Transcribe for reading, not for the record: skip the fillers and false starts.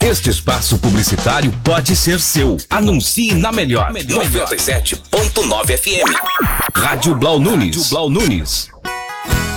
Este espaço publicitário pode ser seu. Anuncie na melhor. 97.9 FM. Rádio Blau Nunes.